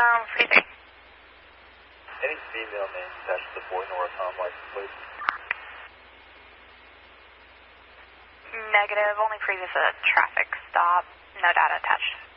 43. Any female names attached to the boy Northom license plate? Negative, only previous traffic stop, no data attached.